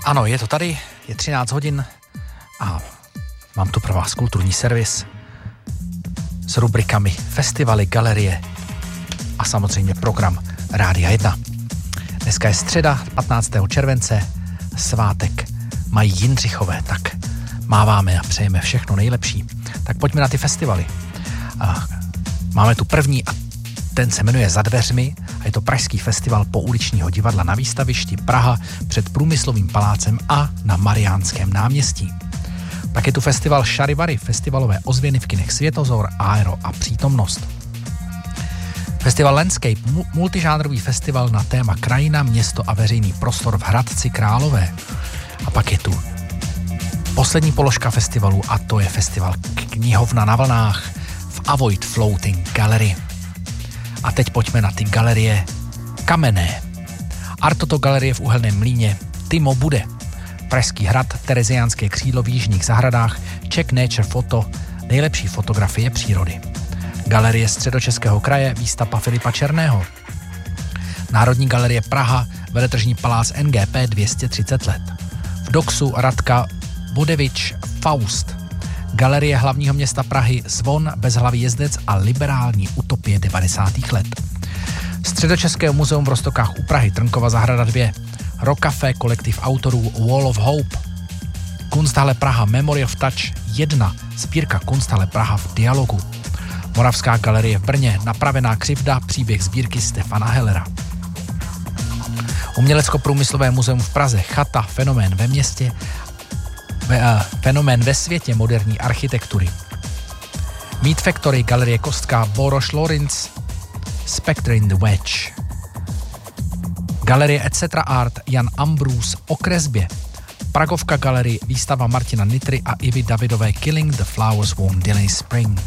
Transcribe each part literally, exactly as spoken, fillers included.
Ano, je to tady, je třináct hodin a mám tu pro vás kulturní servis s rubrikami festivaly, galerie a samozřejmě program Rádia jedna. Dneska je středa, patnáctého července, svátek mají Jindřichové, tak máváme a přejeme všechno nejlepší. Tak pojďme na ty festivaly. Máme tu první a ten se jmenuje Za dveřmi a je to Pražský festival pouličního divadla na Výstavišti Praha před Průmyslovým palácem a na Mariánském náměstí. Pak je tu festival Šarivary, festivalové ozvěny v kinech Světozor, Aero a Přítomnost. Festival Landscape, multižánrový festival na téma krajina, město a veřejný prostor v Hradci Králové. A pak je tu poslední položka festivalu a to je festival Knihovna na vlnách v Avoid Floating Gallery. A teď pojďme na ty galerie kamenné. Artoto galerie v Uhelném Mlýně, Timo Bude, Pražský hrad, Tereziánské křídlo v Jižních zahradách, Czech Nature Photo, nejlepší fotografie přírody. Galerie Středočeského kraje, výstava Filipa Černého. Národní galerie Praha, veletržní palác N G P dvě stě třicet let. V Doxu Radka Bodevič Faust. Galerie hlavního města Prahy Zvon, Bezhlavý jezdec a liberální utopie devadesátých let. Středočeského muzeum v Roztokách u Prahy, Trnkova zahrada dva. Rocafe, kolektiv autorů Wall of Hope. Kunsthalle Praha, Memory of Touch jedna, sbírka Kunsthalle Praha v dialogu. Moravská galerie v Brně, Napravená křivda, příběh sbírky Stefana Hellera. Umělecko-průmyslové muzeum v Praze, Chata, fenomén ve městě, ve, uh, fenomén ve světě moderní architektury. Meat Factory, galerie Kostka, Boroš Lorenz, Spectre in the Wedge. Galerie et cetera Art, Jan Ambrus o kresbě. Pragovka galerie, výstava Martina Nitry a Ivy Davidové Killing the Flowers Won't Delay Spring.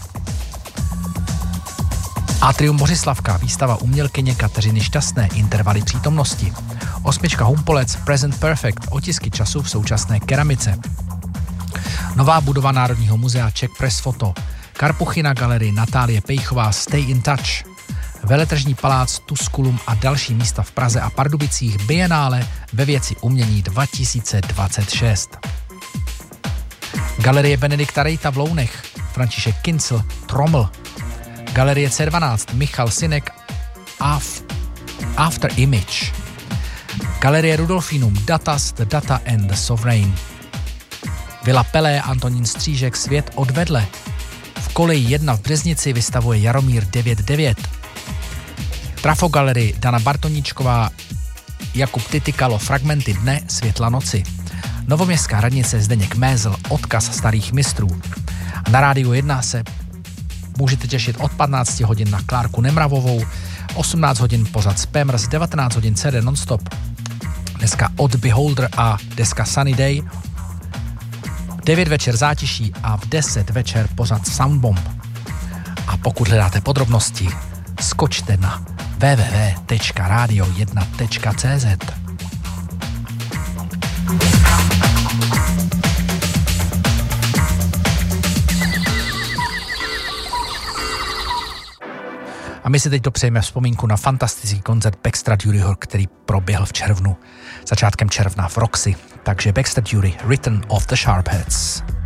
Atrium Bořislavka, výstava umělkyně Kateřiny Šťastné, intervaly přítomnosti. Osmička Humpolec, Present Perfect, otisky času v současné keramice. Nová budova Národního muzea Czech Press Photo. Karpuchina galerie, Natálie Pejchová, Stay in Touch. Veletržní palác Tusculum a další místa v Praze a Pardubicích, Biennále ve věci umění dva tisíce dvacet šest. Galerie Benedikta Rejta v Lounech, František Kincl, Trommel. Galerie C dvanáct, Michal Sinek, Af, After Image. Galerie Rudolfinum, Datas, The Data and the Sovereign. Vila Pelé, Antonín Střížek, Svět odvedle. V koleji jedna v Březnici vystavuje Jaromír devět devět. Trafo galerii, Dana Bartoníčková, Jakub Titykalo, Fragmenty dne, Světla noci. Novoměstská radnice, Zdeněk Mézl, Odkaz starých mistrů. Na Rádiu jedna se můžete těšit od patnáct hodin na Klárku Nemravovou, osmnáct hodin pořad Spammers, devatenáct hodin C D Nonstop, dneska od Beholder a deska Sunny Day, v devět večer Zátiší a v deset večer pořad Soundbomb. A pokud hledáte podrobnosti, skočte na w w w tečka radio jedna tečka c z. A my si teď dopřejeme vzpomínku na fantastický koncert Baxter Duryho, který proběhl v červnu, začátkem června v Roxy. Takže Baxter Dury, Return of the Sharpheads.